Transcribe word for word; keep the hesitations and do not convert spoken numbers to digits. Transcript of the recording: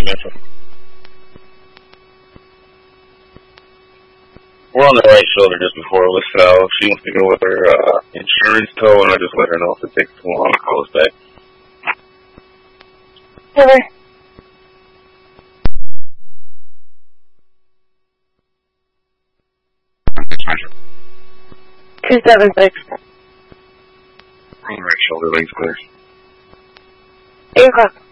Metro. We're on the right shoulder just before it was fell. She wants to go with her uh, insurance tow, and I just let her know if it takes too long to call us back. Okay. Two seven six. We're on the right shoulder, lane's clear. Eight o'clock.